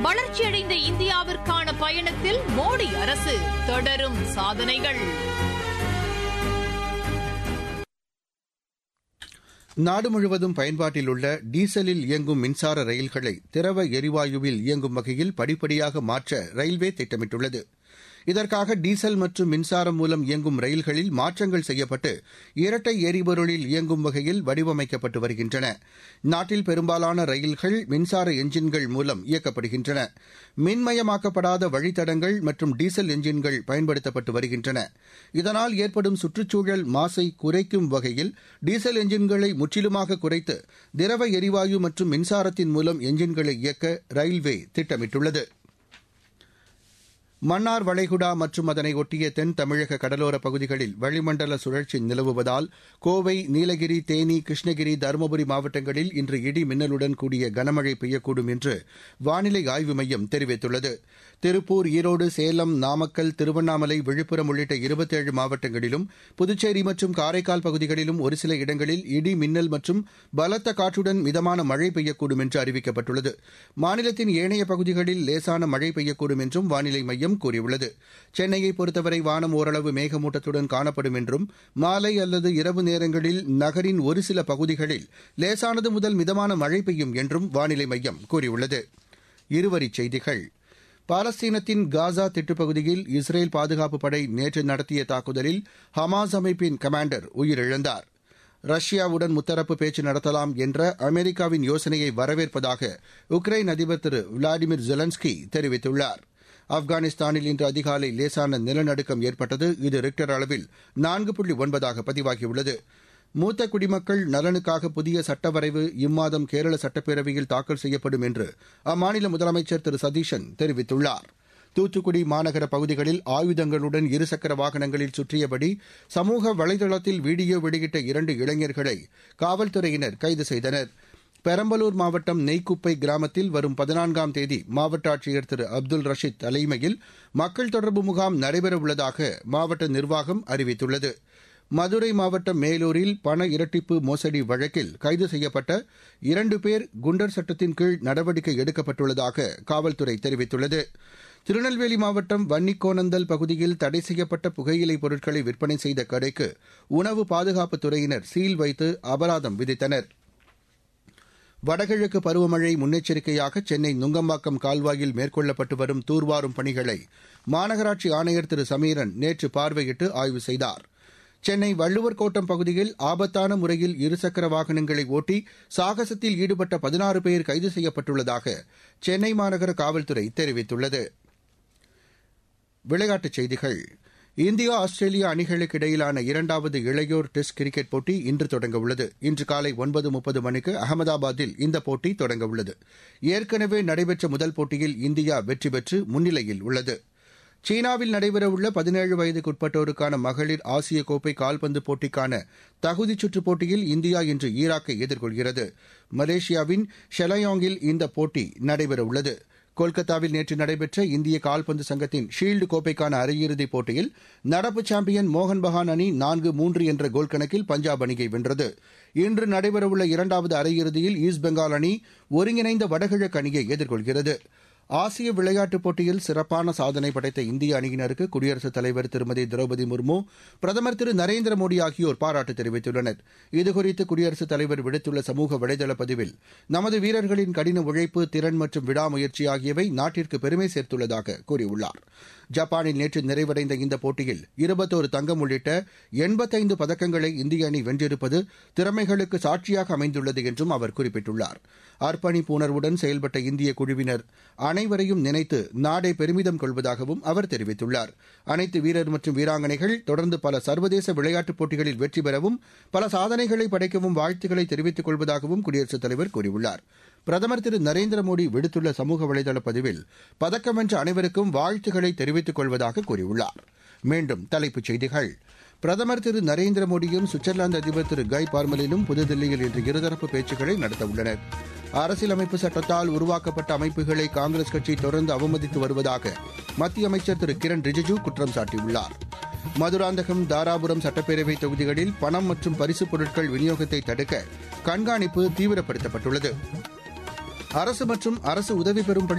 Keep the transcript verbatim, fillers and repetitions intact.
வளர்ச்சியடைந்த இந்தியாவிற்கான பயணத்தில் மோடி அரசு தொடரும் சாதனைகள். நாடு முழுவதும் பயன்பாட்டில் உள்ள டீசலில் இயங்கும் மின்சார ரயில்களை திரவ எரிவாயுவில் இயங்கும் வகையில் படிப்படியாக மாற்ற ரயில்வே திட்டமிட்டுள்ளது. இதற்காக டீசல் மற்றும் மின்சாரம் மூலம் இயங்கும் ரயில்களில் மாற்றங்கள் செய்யப்பட்டு இரட்டை எரிபொருளில் இயங்கும் வகையில் வடிவமைக்கப்பட்டு வருகின்றன. நாட்டில் பெரும்பாலான ரயில்கள் மின்சார எஞ்சின்கள் மூலம் இயக்கப்படுகின்றன. மின்மயமாக்கப்படாத வழித்தடங்கள் மற்றும் டீசல் எஞ்சின்கள் பயன்படுத்தப்பட்டு வருகின்றன. இதனால் ஏற்படும் சுற்றுச்சூழல் மாசை குறைக்கும் வகையில் டீசல் எஞ்சின்களை முற்றிலுமாக குறைத்து திரவ எரிவாயு மற்றும் மின்சாரத்தின் மூலம் எஞ்சின்களை இயக்க ரயில்வே திட்டமிட்டுள்ளது. மன்னார் வளைகுடா மற்றும் அதனை ஒட்டிய தென் தமிழக கடலோரப் பகுதிகளில் வளிமண்டல சுழற்சி நிலவுவதால் கோவை, நீலகிரி, தேனி, கிருஷ்ணகிரி, தருமபுரி மாவட்டங்களில் இன்று இடி மின்னலுடன் கூடிய கனமழை பெய்யக்கூடும் என்று வானிலை ஆய்வு மையம் தெரிவித்துள்ளது. திருப்பூர், ஈரோடு, சேலம், நாமக்கல், திருவண்ணாமலை, விழுப்புரம் உள்ளிட்ட இருபத்தேழு மாவட்டங்களிலும் புதுச்சேரி மற்றும் காரைக்கால் பகுதிகளிலும் ஒரு சில இடங்களில் இடி மின்னல் மற்றும் பலத்த காற்றுடன் மிதமான மழை பெய்யக்கூடும் என்று அறிவிக்கப்பட்டுள்ளது. மாநிலத்தின் ஏனைய பகுதிகளில் லேசான மழை பெய்யக்கூடும் என்றும் வானிலை மையம் கூறியுள்ளது. சென்னையை பொறுத்தவரை வானம் ஓரளவு மேகமூட்டத்துடன் காணப்படும் என்றும் மாலை அல்லது இரவு நேரங்களில் நகரின் ஒரு சில பகுதிகளில் லேசானது முதல் மிதமான மழை பெய்யும் என்றும் வானிலை மையம் கூறியுள்ளது. இருவரிச் செய்திகள். பாலஸ்தீனத்தின் காசா திட்டுப்பகுதியில் இஸ்ரேல் பாதுகாப்பு படை நேற்று நடத்திய தாக்குதலில் ஹமாஸ் அமைப்பின் கமாண்டர் உயிரிழந்தார். ரஷ்யாவுடன் முத்தரப்பு பேச்சு நடத்தலாம் என்ற அமெரிக்காவின் யோசனையை வரவேற்பதாக உக்ரைன் அதிபர் திரு விளாடிமிர் ஜெலன்ஸ்கி தெரிவித்துள்ளார். ஆப்கானிஸ்தானில் இன்று அதிகாலை லேசான நிலநடுக்கம் ஏற்பட்டது. இது ரிக்டர் அளவில் நான்கு புள்ளி ஒன்பதாக பதிவாகியுள்ளது. மூத்த குடிமக்கள் நலனுக்காக புதிய சட்ட வரைவு இம்மாதம் கேரள சட்டப்பேரவையில் தாக்கல் செய்யப்படும் என்று அம்மாநில முதலமைச்சர் திரு சதீஷன் தெரிவித்துள்ளார். தூத்துக்குடி மாநகர பகுதிகளில் ஆயுதங்களுடன் இருசக்கர வாகனங்களில் சுற்றியபடி சமூக வலைதளத்தில் வீடியோ வெளியிட்ட இரண்டு இளைஞர்களை காவல்துறையினர் கைது செய்தனர். பெரம்பலூர் மாவட்டம் நெய்க்குப்பை கிராமத்தில் வரும் பதினான்காம் தேதி மாவட்ட ஆட்சியர் திரு அப்துல் ரஷீத் தலைமையில் மக்கள் தொடர்பு முகாம் நடைபெறவுள்ளதாக மாவட்ட நிர்வாகம் அறிவித்துள்ளது. மதுரை மாவட்டம் மேலூரில் பண இரட்டிப்பு மோசடி வழக்கில் கைது செய்யப்பட்ட இரண்டு பேர் குண்டர் சட்டத்தின் கீழ் நடவடிக்கை எடுக்கப்பட்டுள்ளதாக காவல்துறை தெரிவித்துள்ளது. திருநெல்வேலி மாவட்டம் வன்னிக்கோணந்தல் பகுதியில் தடை செய்யப்பட்ட புகையிலை பொருட்களை விற்பனை செய்த கடைக்கு உணவு பாதுகாப்புத் துறையினர் சீல் வைத்து அபராதம் விதித்தனர். வடகிழக்கு பருவமழை முன்னெச்சரிக்கையாக சென்னை நுங்கம்பாக்கம் கால்வாயில் மேற்கொள்ளப்பட்டு வரும் தூர்வாரும் பணிகளை மாநகராட்சி ஆணையர் திரு சமீரன் நேற்று பார்வையிட்டு ஆய்வு செய்தார். சென்னை வள்ளுவர் கோட்டம் பகுதியில் ஆபத்தான முறையில் இருசக்கர வாகனங்களை ஓட்டி சாகசத்தில் ஈடுபட்ட பதினாறு பேர் கைது செய்யப்பட்டுள்ளதாக சென்னை மாநகர காவல்துறை தெரிவித்துள்ளது. விளையாட்டுச் செய்திகள். இந்தியா ஆஸ்திரேலியா அணிகளுக்கு இடையிலான இரண்டாவது இளையோர் டெஸ்ட் கிரிக்கெட் போட்டி இன்று தொடங்கவுள்ளது. இன்று காலை ஒன்பது முப்பது மணிக்கு அகமதாபாத்தில் இந்த போட்டி தொடங்கவுள்ளது. ஏற்கனவே நடைபெற்ற முதல் போட்டியில் இந்தியா வெற்றி பெற்று முன்னிலையில் உள்ளது. சீனாவில் நடைபெறவுள்ள பதினேழு வயதுக்குட்பட்டோருக்கான மகளிர் ஆசிய கோப்பை கால்பந்து போட்டிக்கான தகுதிச் சுற்றுப் போட்டியில் இந்தியா இன்று ஈராக்கை எதிர்கொள்கிறது. மலேசியாவின் ஷெலாயாங்கில் இந்த போட்டி நடைபெறவுள்ளது. கொல்கத்தாவில் நேற்று நடைபெற்ற இந்திய கால்பந்து சங்கத்தின் ஷீல்டு கோப்பைக்கான அரையிறுதிப் போட்டியில் நடப்பு சாம்பியன் மோகன் பகான் அணி நான்கு மூன்று என்ற கோல் கணக்கில் பஞ்சாப் அணியை வென்றது. இன்று நடைபெறவுள்ள இரண்டாவது அரையிறுதியில் ஈஸ்ட் பெங்கால் அணி ஒருங்கிணைந்த வடகிழக்கு அணியை எதிர்கொள்கிறது. ஆசிய விளையாட்டுப் போட்டியில் சிறப்பான சாதனை படைத்த இந்திய அணியினருக்கு குடியரசுத் தலைவர் திருமதி திரௌபதி முர்மு, பிரதமர் திரு நரேந்திர மோடி ஆகியோர் பாராட்டு தெரிவித்துள்ளனர். இதுகுறித்து குடியரசுத் தலைவர் விடுத்துள்ள சமூக வலைதள பதிவில், நமது வீரர்களின் கடின உழைப்பு, திறன் மற்றும் விடாமுயற்சி ஆகியவை நாட்டிற்கு பெருமை சேர்த்துள்ளதாக கூறியுள்ளார். ஜப்பானில் நேற்று நிறைவடைந்த இந்த போட்டியில் இருபத்தோரு தங்கம் உள்ளிட்ட எண்பத்தைந்து பதக்கங்களை இந்திய அணி வென்றிருப்பது திறமைகளுக்கு சாட்சியாக அமைந்துள்ளது என்றும் அவர் குறிப்பிட்டுள்ளார். அர்ப்பணிப்பு உணர்வுடன் செயல்பட்ட இந்திய குழுவினர் அனைவரையும் நினைத்து நாடே பெருமிதம் கொள்வதாகவும் அவர் தெரிவித்துள்ளார். அனைத்து வீரர் மற்றும் வீராங்கனைகள் தொடர்ந்து பல சர்வதேச விளையாட்டுப் போட்டிகளில் வெற்றி பெறவும் பல சாதனைகளை படைக்கவும் வாழ்த்துக்களை தெரிவித்துக் கொள்வதாகவும் குடியரசுத் தலைவர் கூறியுள்ளார். பிரதமர் திரு நரேந்திர மோடி விடுத்துள்ள சமூக வலைதள பதிவில் பதக்கம் வென்ற அனைவருக்கும் வாழ்த்துக்களை தெரிவித்துக் கொள்வதாக கூறியுள்ளார். மீண்டும் தலைப்புச் செய்திகள். பிரதமர் திரு நரேந்திர மோடியும் சுவிட்சர்லாந்து அதிபர் திரு கை பார்மலினும் புதுதில்லியில் இன்று இருதரப்பு பேச்சுக்களை நடத்தவுள்ளனர். அரசியலமைப்பு சட்டத்தால் உருவாக்கப்பட்ட அமைப்புகளை காங்கிரஸ் கட்சி தொடர்ந்து அவமதித்து வருவதாக மத்திய அமைச்சர் திரு கிரண் ரிஜிஜூ குற்றம் சாட்டியுள்ளார். மதுராந்தகம், தாராபுரம் சட்டப்பேரவை தொகுதிகளில் பணம் மற்றும் பரிசுப் பொருட்கள் விநியோகத்தை தடுக்க கண்காணிப்பு தீவிரப்படுத்தப்பட்டுள்ளது. அரசு மற்றும் அரசு உதவி பெறும்